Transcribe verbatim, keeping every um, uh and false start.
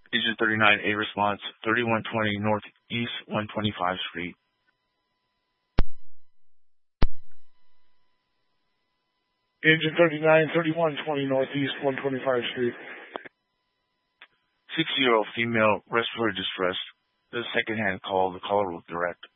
Agent thirty-nine, A response, thirty-one twenty Northeast one twenty-five Street. Agent thirty-nine, thirty-one twenty Northeast one twenty-five Street. sixty-year-old female, respiratory distress. The second-hand call, the caller will direct.